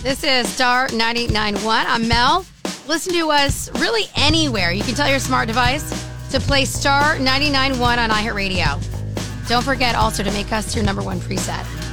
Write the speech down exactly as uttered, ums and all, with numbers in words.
This is Star ninety-nine point one. I'm Mel. Listen to us really anywhere. You can tell your smart device to play Star ninety-nine point one on iHeartRadio. Don't forget also to make us your number one preset.